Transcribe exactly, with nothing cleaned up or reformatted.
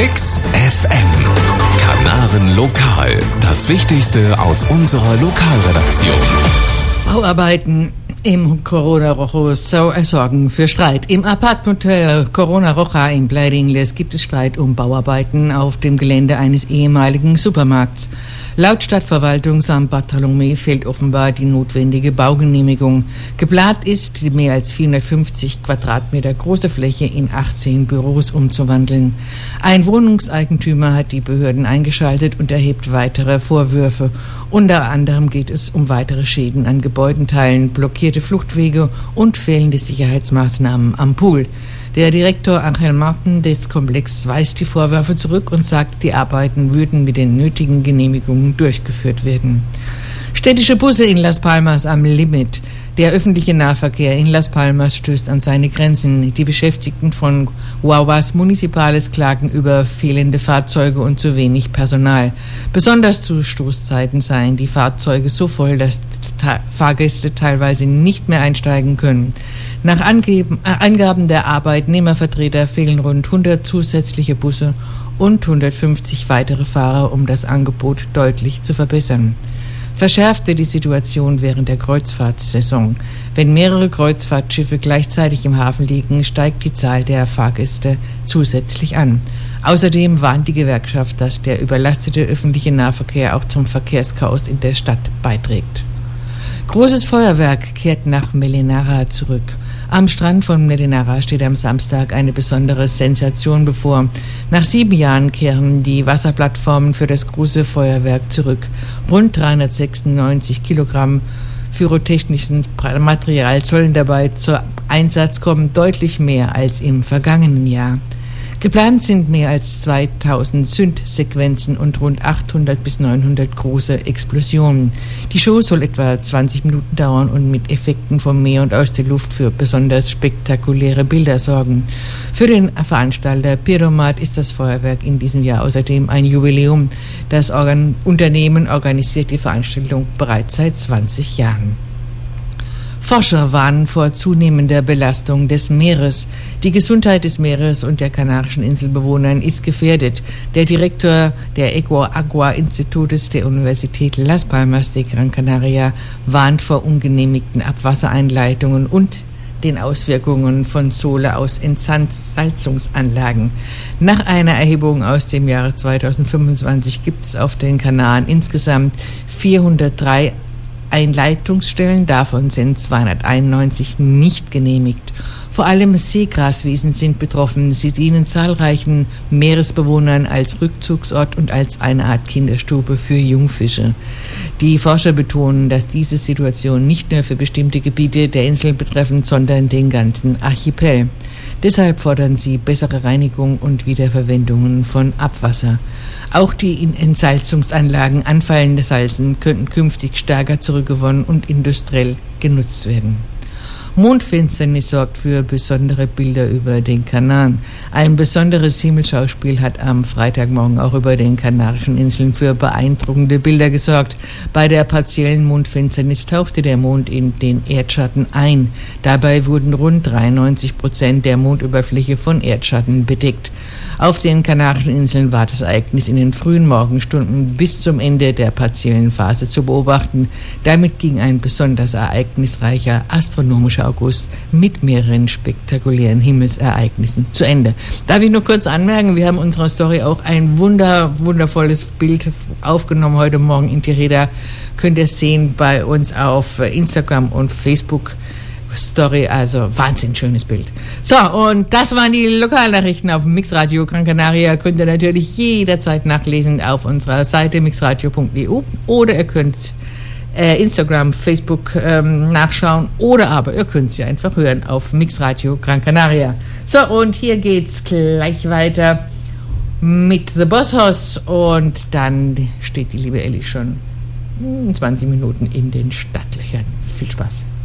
Mix F M. Kanaren Lokal. Das Wichtigste aus unserer Lokalredaktion. Bauarbeiten im Corona-Rojo sorgen für Streit. Im Aparthotel Corona-Roja in Bleidingles gibt es Streit um Bauarbeiten auf dem Gelände eines ehemaligen Supermarkts. Laut Stadtverwaltung Sankt Bartholomä fehlt offenbar die notwendige Baugenehmigung. Geplant ist, die mehr als vierhundertfünfzig Quadratmeter große Fläche in achtzehn Büros umzuwandeln. Ein Wohnungseigentümer hat die Behörden eingeschaltet und erhebt weitere Vorwürfe. Unter anderem geht es um weitere Schäden an Gebäudenteilen, blockierte Fluchtwege und fehlende Sicherheitsmaßnahmen am Pool. Der Direktor Angel Martin des Komplexes weist die Vorwürfe zurück und sagt, die Arbeiten würden mit den nötigen Genehmigungen durchgeführt werden. Städtische Busse in Las Palmas am Limit. Der öffentliche Nahverkehr in Las Palmas stößt an seine Grenzen. Die Beschäftigten von Guaguas Municipales klagen über fehlende Fahrzeuge und zu wenig Personal. Besonders zu Stoßzeiten seien die Fahrzeuge so voll, dass ta- Fahrgäste teilweise nicht mehr einsteigen können. Nach Angeben, äh, Angaben der Arbeitnehmervertreter fehlen rund hundert zusätzliche Busse und hundertfünfzig weitere Fahrer, um das Angebot deutlich zu verbessern. Verschärfte die Situation während der Kreuzfahrtsaison. Wenn mehrere Kreuzfahrtschiffe gleichzeitig im Hafen liegen, steigt die Zahl der Fahrgäste zusätzlich an. Außerdem warnt die Gewerkschaft, dass der überlastete öffentliche Nahverkehr auch zum Verkehrschaos in der Stadt beiträgt. Großes Feuerwerk kehrt nach Melenara zurück. Am Strand von Melenara steht am Samstag eine besondere Sensation bevor. Nach sieben Jahren kehren die Wasserplattformen für das große Feuerwerk zurück. Rund dreihundertsechsundneunzig Kilogramm pyrotechnischen Material sollen dabei zum Einsatz kommen, deutlich mehr als im vergangenen Jahr. Geplant sind mehr als zweitausend Zündsequenzen und rund achthundert bis neunhundert große Explosionen. Die Show soll etwa zwanzig Minuten dauern und mit Effekten vom Meer und aus der Luft für besonders spektakuläre Bilder sorgen. Für den Veranstalter Pyromat ist das Feuerwerk in diesem Jahr außerdem ein Jubiläum. Das Organ- Unternehmen organisiert die Veranstaltung bereits seit zwanzig Jahren. Forscher warnen vor zunehmender Belastung des Meeres. Die Gesundheit des Meeres und der kanarischen Inselbewohner ist gefährdet. Der Direktor der Agua-Institutes der Universität Las Palmas de Gran Canaria warnt vor ungenehmigten Abwassereinleitungen und den Auswirkungen von Sohle aus Entsalzungsanlagen. Nach einer Erhebung aus dem Jahre zweitausendfünfundzwanzig gibt es auf den Kanaren insgesamt vierhundertdrei Einleitungsstellen, davon sind zweihunderteinundneunzig nicht genehmigt. Vor allem Seegraswiesen sind betroffen. Sie dienen zahlreichen Meeresbewohnern als Rückzugsort und als eine Art Kinderstube für Jungfische. Die Forscher betonen, dass diese Situation nicht nur für bestimmte Gebiete der Insel betreffend, sondern den ganzen Archipel. Deshalb fordern sie bessere Reinigung und Wiederverwendungen von Abwasser. Auch die in Entsalzungsanlagen anfallende Salzen könnten künftig stärker zurückgewonnen und industriell genutzt werden. Mondfinsternis sorgt für besondere Bilder über den Kanaren. Ein besonderes Himmelschauspiel hat am Freitagmorgen auch über den Kanarischen Inseln für beeindruckende Bilder gesorgt. Bei der partiellen Mondfinsternis tauchte der Mond in den Erdschatten ein. Dabei wurden rund dreiundneunzig Prozent der Mondüberfläche von Erdschatten bedeckt. Auf den Kanarischen Inseln war das Ereignis in den frühen Morgenstunden bis zum Ende der partiellen Phase zu beobachten. Damit ging ein besonders ereignisreicher astronomischer August mit mehreren spektakulären Himmelsereignissen zu Ende. Darf ich nur kurz anmerken, wir haben in unserer Story auch ein wunder, wundervolles Bild aufgenommen heute Morgen in Tireda. Könnt ihr sehen bei uns auf Instagram und Facebook. Story, also wahnsinnig schönes Bild. So, und das waren die Lokalnachrichten auf Mixradio Gran Canaria. Könnt ihr natürlich jederzeit nachlesen auf unserer Seite mixradio punkt e u oder ihr könnt äh, Instagram, Facebook ähm, nachschauen oder aber ihr könnt sie einfach hören auf Mixradio Gran Canaria. So, und hier geht's gleich weiter mit The Boss Hoss und dann steht die liebe Elli schon in zwanzig Minuten in den Stadtlöchern. Viel Spaß.